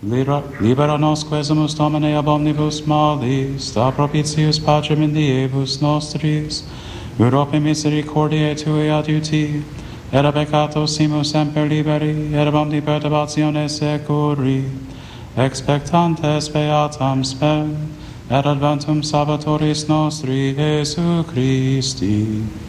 Libera nos quesumus Domine ab omnibus malis, da propitius Patrem in diebus nostris, Europe misericordiae Tui adiuti, et a peccato simus semper liberi, et ab omni perturbatione securi, expectantes beatam spem, et adventum Salvatoris nostri Jesu Christi.